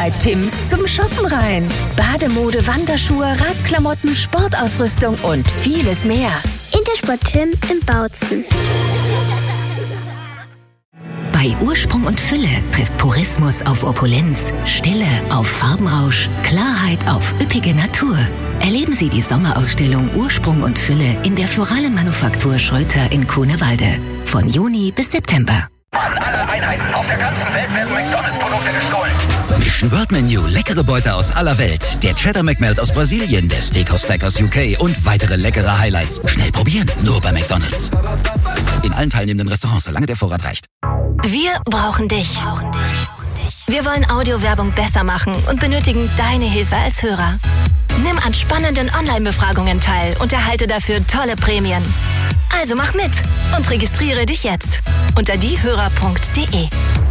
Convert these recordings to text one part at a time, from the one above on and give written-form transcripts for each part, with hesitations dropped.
bei Tims zum Shoppen rein. Bademode, Wanderschuhe, Radklamotten, Sportausrüstung und vieles mehr. Intersport Tim in Bautzen. Bei Ursprung und Fülle trifft Purismus auf Opulenz, Stille auf Farbenrausch, Klarheit auf üppige Natur. Erleben Sie die Sommerausstellung Ursprung und Fülle in der Floralen Manufaktur Schröter in Kunewalde. Von Juni bis September. An alle Einheiten auf der ganzen Welt werden McDonalds-Produkte gestohlen. Mission World Menu, leckere Beute aus aller Welt. Der Cheddar McMelt aus Brasilien, der Steakhouse Stack aus UK und weitere leckere Highlights. Schnell probieren, nur bei McDonalds. In allen teilnehmenden Restaurants, solange der Vorrat reicht. Wir brauchen dich. Wir wollen Audiowerbung besser machen und benötigen deine Hilfe als Hörer. Nimm an spannenden Online-Befragungen teil und erhalte dafür tolle Prämien. Also mach mit und registriere dich jetzt unter diehörer.de.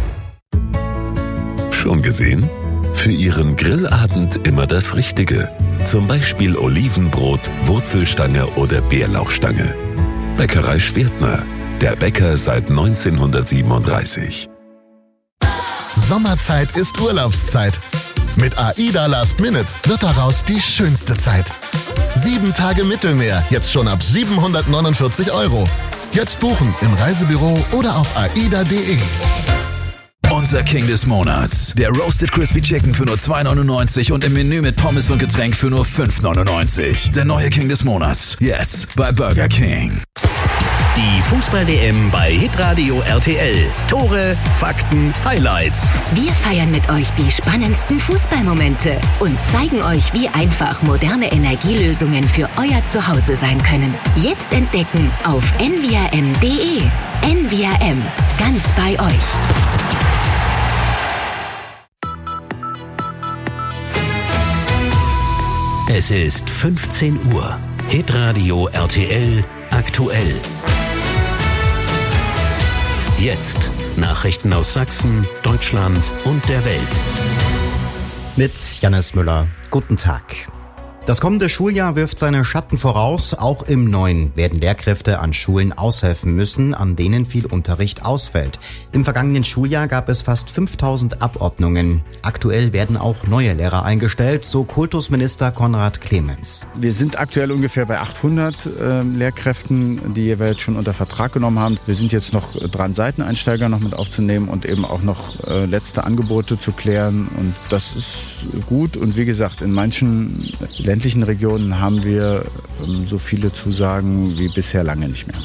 Schon gesehen? Für Ihren Grillabend immer das Richtige. Zum Beispiel Olivenbrot, Wurzelstange oder Bärlauchstange. Bäckerei Schwertner. Der Bäcker seit 1937. Sommerzeit ist Urlaubszeit. Mit AIDA Last Minute wird daraus die schönste Zeit. 7 Tage Mittelmeer, jetzt schon ab 749 €. Jetzt buchen im Reisebüro oder auf aida.de. Unser King des Monats. Der Roasted Crispy Chicken für nur 2,99 und im Menü mit Pommes und Getränk für nur 5,99. Der neue King des Monats. Jetzt bei Burger King. Die Fußball-WM bei Hitradio RTL. Tore, Fakten, Highlights. Wir feiern mit euch die spannendsten Fußballmomente und zeigen euch, wie einfach moderne Energielösungen für euer Zuhause sein können. Jetzt entdecken auf nvrm.de. NVRM. Ganz bei euch. Es ist 15 Uhr. Hitradio RTL aktuell. Jetzt Nachrichten aus Sachsen, Deutschland und der Welt. Mit Jannis Müller. Guten Tag. Das kommende Schuljahr wirft seine Schatten voraus. Auch im Neuen werden Lehrkräfte an Schulen aushelfen müssen, an denen viel Unterricht ausfällt. Im vergangenen Schuljahr gab es fast 5000 Abordnungen. Aktuell werden auch neue Lehrer eingestellt, so Kultusminister Konrad Clemens. Wir sind aktuell ungefähr bei 800 Lehrkräften, die wir jetzt schon unter Vertrag genommen haben. Wir sind jetzt noch dran, Seiteneinsteiger noch mit aufzunehmen und eben auch noch letzte Angebote zu klären. Und das ist gut. Und wie gesagt, in manchen ländlichen Regionen haben wir so viele Zusagen wie bisher lange nicht mehr.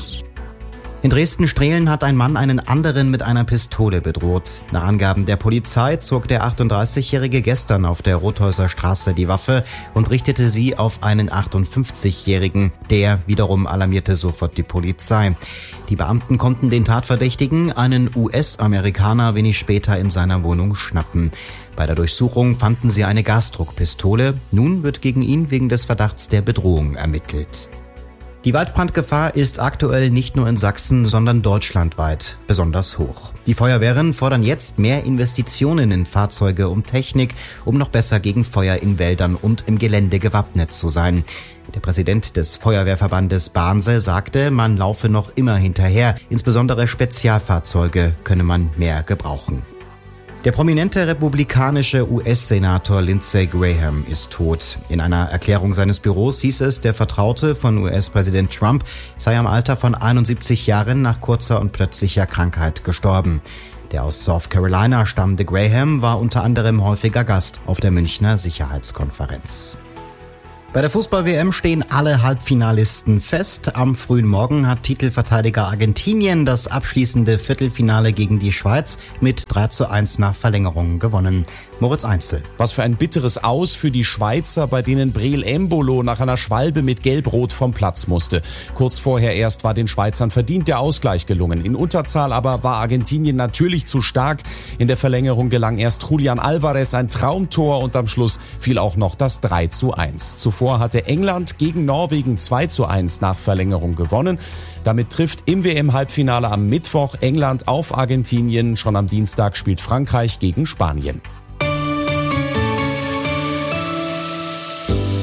In Dresden-Strehlen hat ein Mann einen anderen mit einer Pistole bedroht. Nach Angaben der Polizei zog der 38-Jährige gestern auf der Rothäuser Straße die Waffe und richtete sie auf einen 58-Jährigen. Der wiederum alarmierte sofort die Polizei. Die Beamten konnten den Tatverdächtigen, einen US-Amerikaner, wenig später in seiner Wohnung schnappen. Bei der Durchsuchung fanden sie eine Gasdruckpistole. Nun wird gegen ihn wegen des Verdachts der Bedrohung ermittelt. Die Waldbrandgefahr ist aktuell nicht nur in Sachsen, sondern deutschlandweit besonders hoch. Die Feuerwehren fordern jetzt mehr Investitionen in Fahrzeuge und Technik, um noch besser gegen Feuer in Wäldern und im Gelände gewappnet zu sein. Der Präsident des Feuerwehrverbandes Barnse sagte, man laufe noch immer hinterher. Insbesondere Spezialfahrzeuge könne man mehr gebrauchen. Der prominente republikanische US-Senator Lindsey Graham ist tot. In einer Erklärung seines Büros hieß es, der Vertraute von US-Präsident Trump sei im Alter von 71 Jahren nach kurzer und plötzlicher Krankheit gestorben. Der aus South Carolina stammende Graham war unter anderem häufiger Gast auf der Münchner Sicherheitskonferenz. Bei der Fußball-WM stehen alle Halbfinalisten fest. Am frühen Morgen hat Titelverteidiger Argentinien das abschließende Viertelfinale gegen die Schweiz mit 3:1 nach Verlängerung gewonnen. Moritz Einzel. Was für ein bitteres Aus für die Schweizer, bei denen Breel Embolo nach einer Schwalbe mit Gelb-Rot vom Platz musste. Kurz vorher erst war den Schweizern verdient der Ausgleich gelungen. In Unterzahl aber war Argentinien natürlich zu stark. In der Verlängerung gelang erst Julian Alvarez ein Traumtor und am Schluss fiel auch noch das 3:1. Zuvor hatte England gegen Norwegen 2:1 nach Verlängerung gewonnen. Damit trifft im WM-Halbfinale am Mittwoch England auf Argentinien. Schon am Dienstag spielt Frankreich gegen Spanien.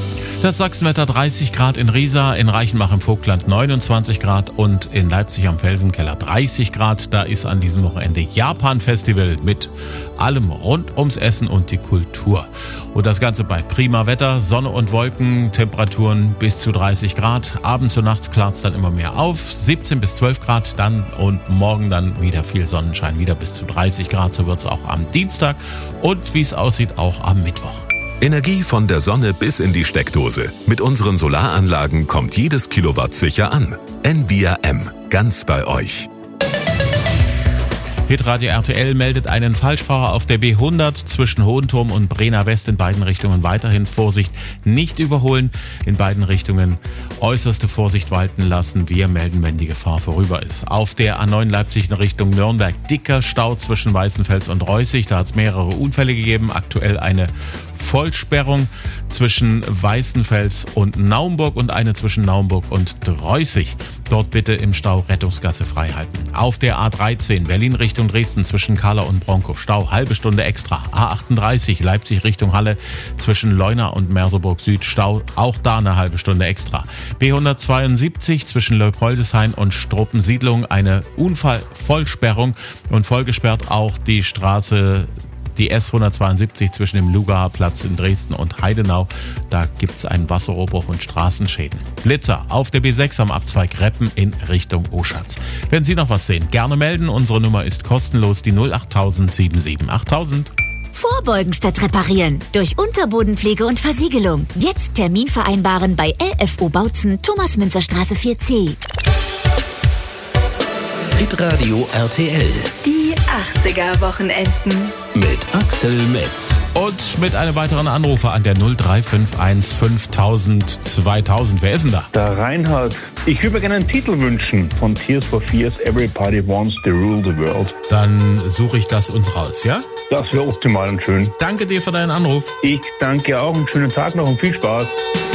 Das Sachsenwetter 30 Grad in Riesa, in Reichenbach im Vogtland 29 Grad und in Leipzig am Felsenkeller 30 Grad. Da ist an diesem Wochenende Japan-Festival mit allem rund ums Essen und die Kultur. Und das Ganze bei prima Wetter, Sonne und Wolken, Temperaturen bis zu 30 Grad. Abends und nachts klart es dann immer mehr auf, 17 bis 12 Grad dann und morgen dann wieder viel Sonnenschein, wieder bis zu 30 Grad. So wird es auch am Dienstag und wie es aussieht auch am Mittwoch. Energie von der Sonne bis in die Steckdose. Mit unseren Solaranlagen kommt jedes Kilowatt sicher an. Envia M. Ganz bei euch. Hitradio RTL meldet einen Falschfahrer auf der B100 zwischen Hohenturm und Brenner West in beiden Richtungen. Weiterhin Vorsicht, nicht überholen. In beiden Richtungen äußerste Vorsicht walten lassen. Wir melden, wenn die Gefahr vorüber ist. Auf der A9 Leipzig in Richtung Nürnberg dicker Stau zwischen Weißenfels und Reußig. Da hat es mehrere Unfälle gegeben. Aktuell eine Vollsperrung zwischen Weißenfels und Naumburg und eine zwischen Naumburg und Reußig. Dort bitte im Stau Rettungsgasse frei halten. Auf der A13 Berlin Richtung Dresden zwischen Kahla und Bronkow Stau, halbe Stunde extra. A38 Leipzig Richtung Halle zwischen Leuna und Merseburg Süd Stau, auch da eine halbe Stunde extra. B172 zwischen Leupoldeshain und Struppensiedlung eine Unfallvollsperrung und vollgesperrt auch die Straße die S172 zwischen dem Lugaer Platz in Dresden und Heidenau. Da gibt's einen Wasserrohrbruch und Straßenschäden. Blitzer auf der B6 am Abzweig Reppen in Richtung Oschatz. Wenn Sie noch was sehen, gerne melden. Unsere Nummer ist kostenlos, die 08000 77 8000. Vorbeugen statt reparieren. Durch Unterbodenpflege und Versiegelung. Jetzt Termin vereinbaren bei LFO Bautzen, Thomas-Münzer-Straße 4C. Hitradio RTL. Die 80er-Wochenenden. Mit Axel Metz. Und mit einem weiteren Anrufer an der 0351 5000 2000. Wer ist denn da? Der Reinhard. Ich würde mir gerne einen Titel wünschen von Tears for Fears, Everybody Wants to Rule the World. Dann suche ich das uns raus, ja? Das wäre optimal und schön. Danke dir für deinen Anruf. Ich danke auch. Einen schönen Tag noch und viel Spaß.